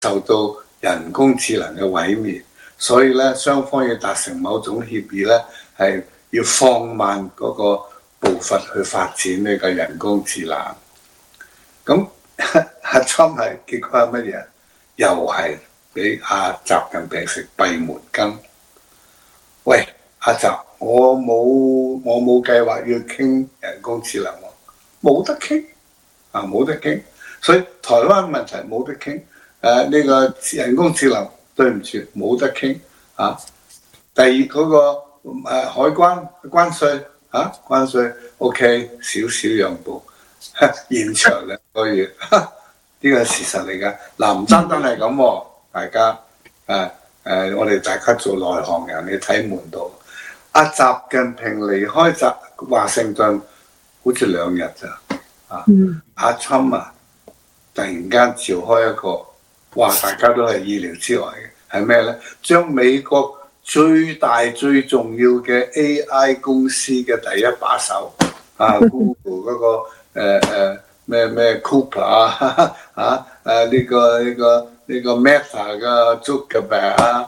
受到人工智能嘅毀滅，所以咧雙方要達成某種協議咧，係要放慢嗰個步伐去發展呢個人工智能。咁阿川係結果係乜嘢？又係俾阿習近平食閉門羹。喂，阿習，我冇計劃要傾人工智能喎，冇得傾啊，冇得傾。所以台灣問題冇得傾，呢個人工智能對唔住冇得傾啊。第二嗰個海關稅關稅 OK 少少讓步，延長2個月，呢個係事實嚟㗎。嗱，唔單單係咁喎，大家我哋大家做內行人，你睇門道。阿習近平離開華盛頓好似2日咋阿川突然間召開一個，哇！大家都係意料之外嘅，係咩呢？將美國最大最重要嘅 AI 公司嘅第一把手Google 嗰個咩 Cooper 呢個 Meta 嘅 Zuckerberg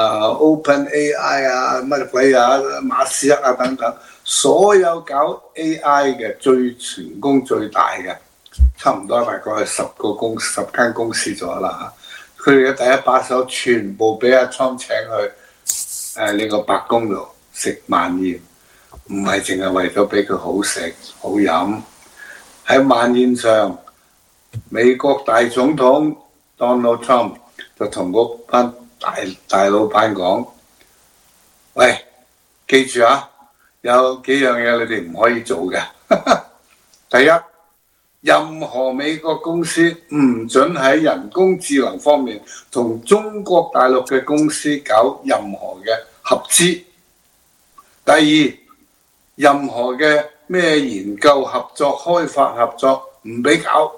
OpenAI 乜鬼馬斯克等等，所有搞 AI 嘅最成功最大嘅。差唔多大概係10間公司咗啦，佢哋嘅第一把手全部俾阿川請去呢個白宮度食晚宴，唔係淨係為咗俾佢好食好飲。喺晚宴上，美國大總統 Donald Trump 就同嗰班大老闆講：喂，記住有幾樣嘢你哋唔可以做嘅。第一，任何美國公司唔准喺人工智能方面同中國大陸嘅公司搞任何嘅合資。第二，任何嘅咩研究合作、開發合作唔俾搞。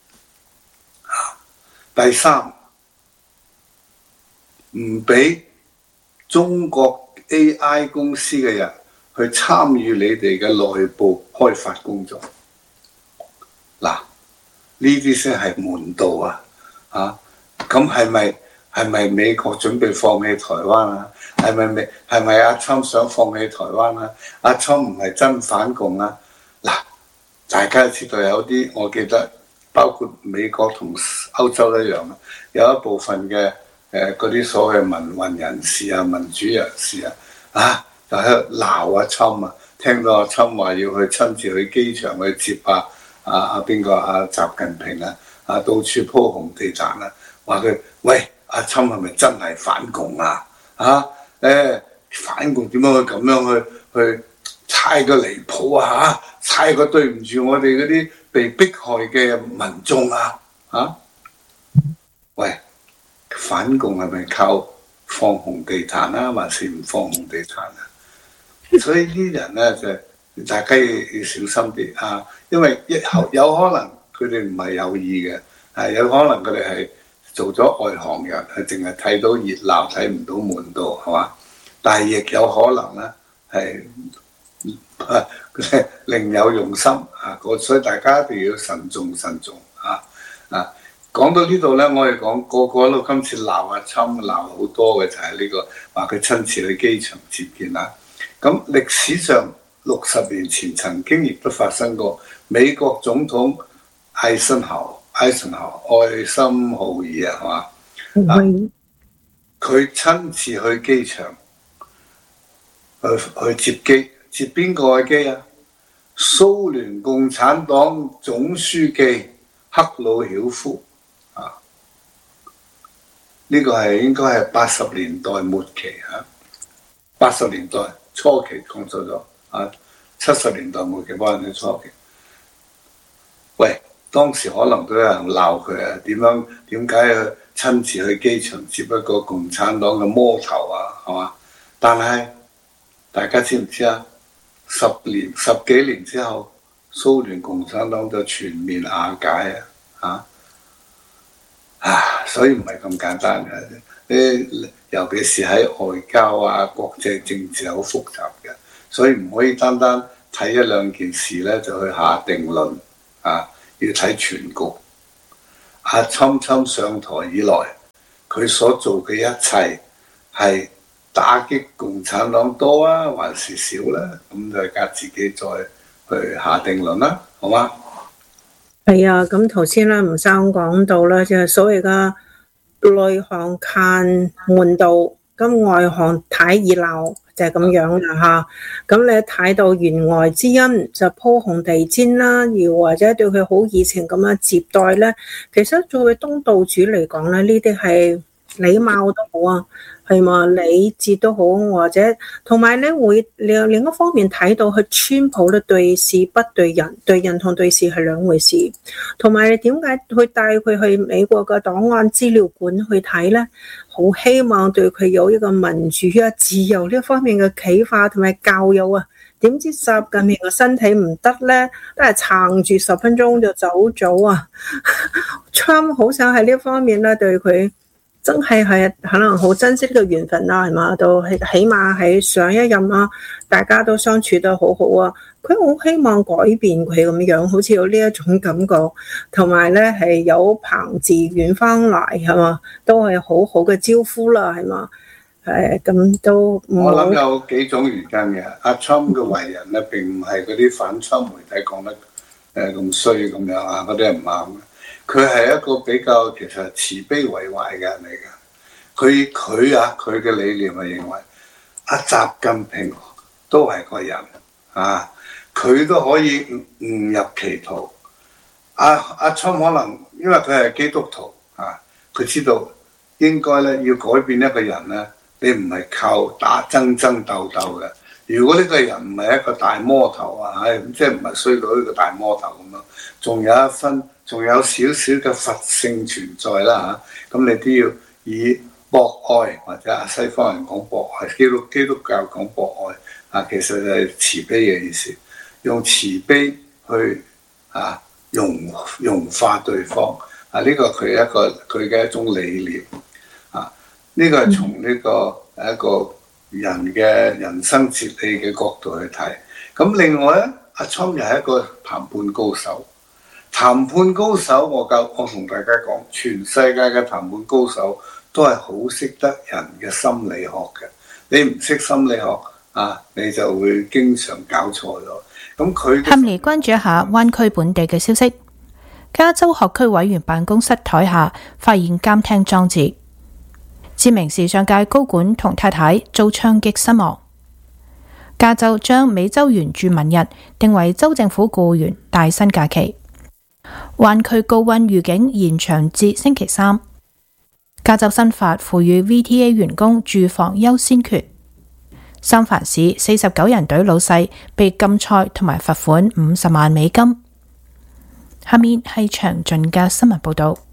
第三，唔俾中國 AI 公司嘅人去參與你哋嘅內部開發工作。嗱，呢啲先係門道咁係咪美國準備放棄台灣啊？係咪阿川想放棄台灣啊？阿川唔係真反共啊？嗱，大家知道有啲，我記得包括美國同歐洲一樣有一部分嘅嗰啲所謂民運人士民主人士就喺度鬧阿川聽到阿川話要去親自去機場去接邊個習近平到處鋪紅地毯話佢喂阿川係咪真係反共反共點樣去咁樣去猜個離譜猜個對唔住我哋嗰啲被迫害嘅民眾喂，反共係咪靠放紅地毯還是唔放紅地毯所以啲人呢，就大家要小心啲因為有可能佢哋唔係有意嘅，有可能佢哋係做咗外行人，係淨係睇到熱鬧睇唔到門道係嘛？但係亦有可能咧係另有用心所以大家一定要慎重講到呢度咧，我哋講個都今次鬧阿川鬧好多嘅就係呢個話佢親自去機場接見咁歷史上60年前曾經亦都發生過，美國總統艾森豪爾係嘛？佢親自去機場去接邊個嘅機蘇聯共產黨總書記赫魯曉夫呢個係應該係80年代末期80年代初期講錯咗70年代末期幫人哋初期。喂，當時可能都有人鬧佢點解親自去機場接一個共產黨嘅魔頭係嘛？但係大家知唔知十幾年之後，蘇聯共產黨就全面瓦解所以唔係咁簡單嘅，尤其是喺外交國際政治好複雜嘅，所以唔可以單單睇一兩件事咧就去下定論要睇全局。川上台以來佢所做嘅一切係打擊共產黨多啊，還是少咧？咁大家自己再去下定論啦，好嗎？ 係啊，咁頭先咧吳生講到咧，就係所謂嘅內行看門道，咁外行睇熱鬧，就係咁樣啦嚇。咁你睇到弦外之音就鋪紅地氈啦，又或者對佢好熱情咁樣接待咧，其實作為東道主嚟講咧，呢啲係禮貌都好啊，係嘛，禮節都好，或者同埋咧會另一方面睇到佢川普咧對事不對人，對人同對事係兩回事。同埋你點解去帶佢去美國嘅檔案資料館去睇咧？好希望對佢有一個民主啊、自由呢方面嘅啟發同埋教育啊。點知習近平個身體唔得咧，都係撐住10分鐘就走咗啊！川普好想喺呢方面咧對佢。真係可能好珍惜呢個緣分啦，係嘛？到起碼喺上一任啊，大家都相處得好好啊。佢好希望改變佢咁樣，好似有呢一種感覺，同埋咧係有朋自遠方來，係嘛？都係好好嘅招呼啦，係嘛？咁都我諗有幾種原因嘅。阿 Trump 嘅為人咧並唔係嗰啲反川媒體講得咁衰咁樣啊，嗰啲係唔啱嘅。佢係一個比較其實慈悲為懷嘅人嚟嘅。佢嘅理念係認為阿習近平都係個人啊，佢都可以誤入歧途。阿 Trump 可能因為佢係基督徒啊，佢知道應該咧要改變一個人咧，你唔係靠打爭鬥嘅。如果呢個人唔係一個大魔頭啊，即係唔係衰到呢個大魔頭咁樣，仲有少少嘅佛性存在啦嚇，咁你都要以博愛，或者西方人講博愛，基督教講博愛啊，其實就係慈悲嘅意思，用慈悲去融化對方啊，呢個佢嘅一種理念啊，呢個係從呢個一個人嘅人生哲理嘅角度去睇。咁另外咧，阿 Trump 又係一個談判高手。談判高手，我同大家講，全世界嘅談判高手都係好識得人嘅心理學嘅。你唔識心理學啊，你就會經常搞錯咗。咁佢冚嚟關注一下灣區本地嘅消息。加州學區委員辦公室台下發現監聽裝置，知名時尚界高管同太太遭槍擊身亡。加州將美洲原住民日定為州政府僱員帶薪假期。灣區高溫預警延長至星期3。加州新法賦予 VTA 員工住房優先權。三藩市49人隊老細被禁賽同埋罰款50萬美金。下面係詳盡嘅新聞報道。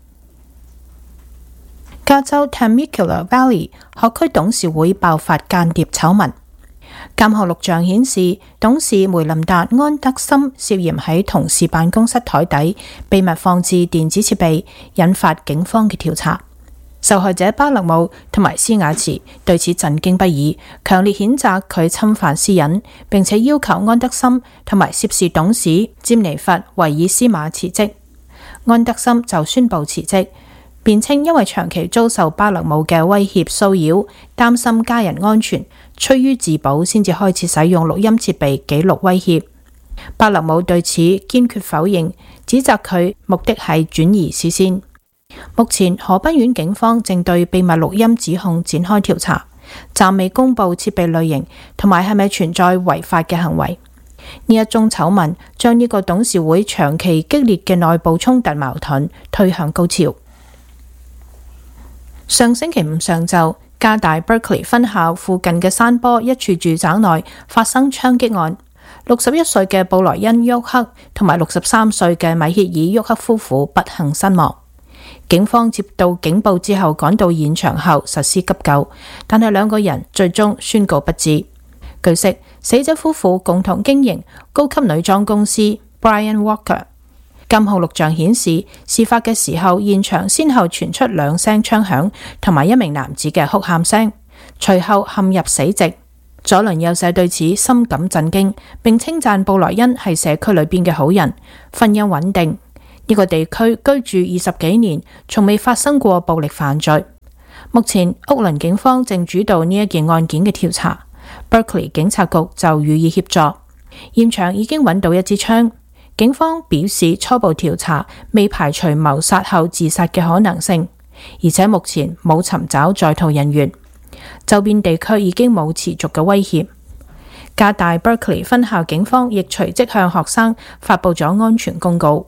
加州 Temecula Valley 學區董事會爆發間諜醜聞。監控錄像顯示，董事梅林達安德森涉嫌喺同事辦公室台底秘密放置電子設備，引發警方嘅調查。受害者巴勒姆同埋斯雅茨對此震驚不已，強烈譴責佢侵犯私隱，並且要求安德森同埋涉事董事詹尼弗維爾斯馬辭職。安德森就宣布辭職，辯稱因為長期遭受巴勒姆嘅威脅騷擾，擔心家人安全，出於自保先至開始使用錄音設備記錄威脅。巴勒姆對此堅決否認，指責佢目的係轉移視線。目前河濱縣警方正對秘密錄音指控展開調查，暫未公布設備類型同埋係咪存在違法嘅行為。呢一宗醜聞將呢個董事會長期激烈嘅內部衝突矛盾推向高潮。上星期五上晝，加大 Berkeley 分校附近嘅山坡一處住宅內發生槍擊案，61歲嘅布萊恩·沃克同埋63歲嘅米歇爾·沃克夫婦不幸身亡。警方接到警報之後趕到現場後實施急救，但係兩個人最終宣告不治。據悉，死者夫婦共同經營高級女裝公司 Brian Walker。監控錄像顯示，事發嘅時候現場先後傳出2聲槍響同埋一名男子嘅哭喊聲，隨後陷入死寂。左鄰右舍對此深感震驚，並稱讚布萊恩係社區裏邊嘅好人，婚姻穩定。呢個地區居住20幾年，從未發生過暴力犯罪。 目前屋崙警方正主導呢一件案件嘅調查，Berkeley 警察局就予以協助。現場已經揾到一支槍，警方表示初步調查未排除謀殺後自殺嘅可能性，而且目前冇尋找在逃人員，周邊地區已經冇持續嘅威脅。加大 Berkeley 分校警方亦隨即向學生發佈咗安全公告。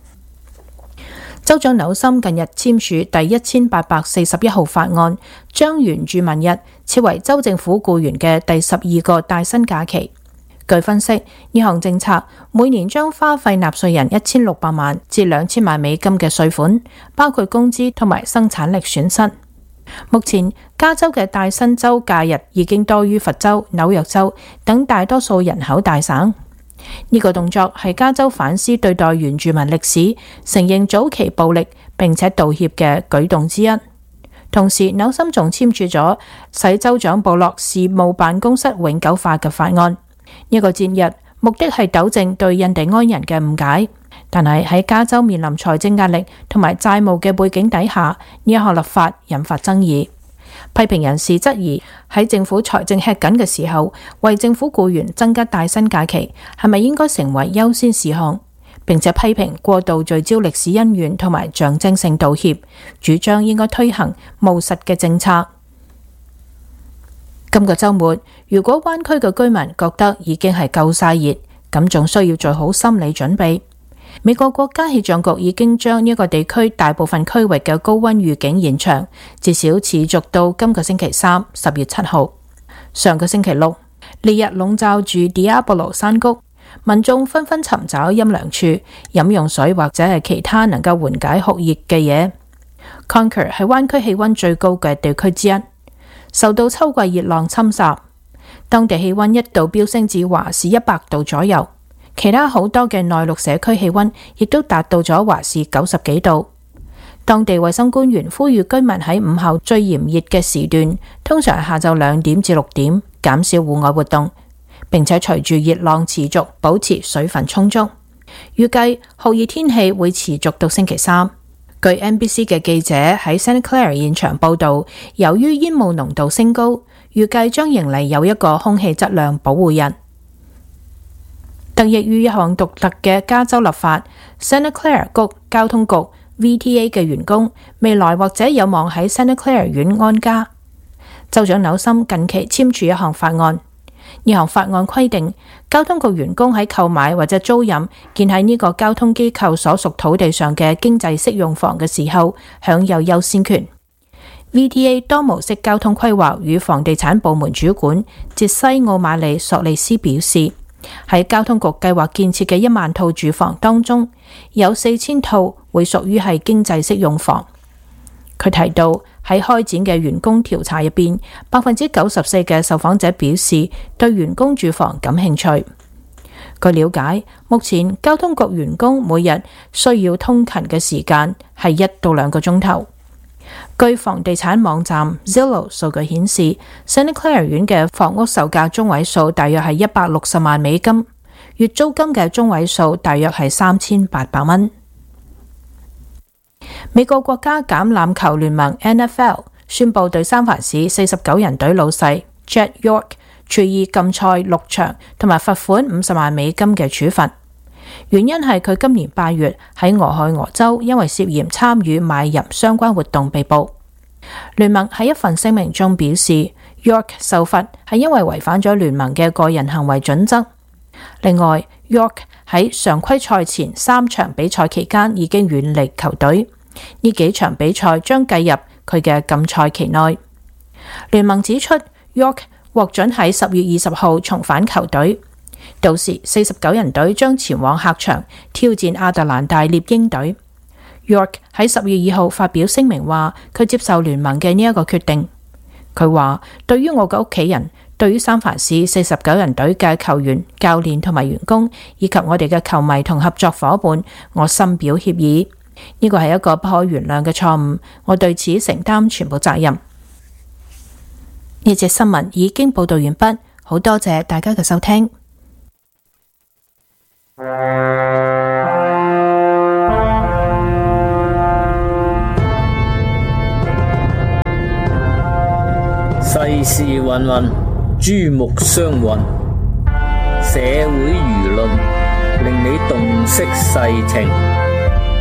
州長紐森近日簽署第1841號法案，將原住民日設為州政府僱員嘅第12個帶薪假期。據分析，呢項政策每年將花費納稅人1600萬至2000萬美金嘅稅款，包括工資同埋生產力損失。目前加州嘅帶薪周假日已經多於佛州、紐約州等大多數人口大省。呢個動作係加州反思對待原住民歷史、承認早期暴力並且道歉嘅舉動之一。同時，紐森仲簽署咗使州長部落事務辦公室永久化嘅法案。呢個節日目的係糾正對印第安人嘅誤解，但係喺加州面臨財政壓力同埋債務嘅背景底下，呢一項立法引發爭議。批評人士質疑喺政府財政吃緊嘅時候，為政府僱員增加帶薪假期係咪應該成為優先事項，並且批評過度聚焦歷史恩怨同埋象徵性道歉，主張應該推行務實嘅政策。今個週末，如果灣區嘅居民覺得已經係夠晒熱，咁仲需要做好心理準備。美國國家氣象局已經將呢一個地區大部分區域嘅高溫預警延長，至少持續到今個星期三10月7號。上個星期六，烈日籠罩住 Diablo 山谷，民眾紛紛尋找陰涼處、飲用水或者係其他能夠緩解酷熱嘅嘢。Concord 係灣區氣溫最高嘅地區之一，受到秋季熱浪侵襲，當地氣溫一度飆升至華氏100度左右。其他好多嘅內陸社區氣溫亦都達到咗華氏90幾度。當地衛生官員呼籲居民喺午後最炎熱嘅時段，通常下晝2點至6點，減少戶外活動，並且隨住熱浪持續，保持水分充足。預計酷熱天氣會持續到星期三。據 NBC 嘅記者喺 Santa Clara 現場報道，由於煙霧濃度升高，預計將迎嚟有一個空氣質量保護日。得益於一項獨特嘅加州立法， Santa Clara 谷交通局 VTA 嘅員工未來或者有望喺 Santa Clara 縣安家。州長紐森近期簽署一項法案，呢項法案規定交通局員工喺購買或者租賃建喺呢個交通機構所屬土地上嘅經濟適用房嘅時候，享有優先權。VTA 多模式交通規劃與房地產部門主管傑西奧馬里索利斯表示，喺交通局計劃建設嘅1萬套住房當中，有4000套會屬於係經濟適用房。佢提到喺開展嘅員工調查入邊，94% 嘅受訪者表示對員工住房感興趣。據了解，目前交通局員工每日需要通勤嘅時間係1到2個鐘頭。據房地產網站 Zillow 數據顯示， Santa Clara 縣嘅房屋售價中位數大約係160萬美金，月租金嘅中位數大約係3800蚊。美國國家橄欖球聯盟 NFL 宣布對三藩市49人隊老細 Jed York 處以禁賽6場同埋罰款50萬美金嘅處罰，原因係佢今年8月喺俄亥俄州因為涉嫌參與買淫相關活動被捕。聯盟喺一份聲明中表示， York 受罰係因為違反咗聯盟嘅個人行為準則。另外， York 喺常規賽前3場比賽期間已經遠離球隊，呢幾場比賽將計入佢嘅禁賽期內。聯盟指出， York 獲准喺10月20號重返球隊，到時49人隊將前往客場挑戰亞特蘭大獵鷹隊。York 喺10月2號發表聲明話，佢接受聯盟嘅呢一個決定。佢話，對於我嘅屋企人，對於三藩市49人隊嘅球員、教練同埋員工，以及我哋嘅球迷同合作伙伴，我深表歉意。呢個係一個不可原諒嘅錯誤，我對此承擔全部責任。呢節新聞已經報道完畢，好多謝大家嘅收聽。 世事芸芸，珠目相混，社會輿論令你洞悉世情。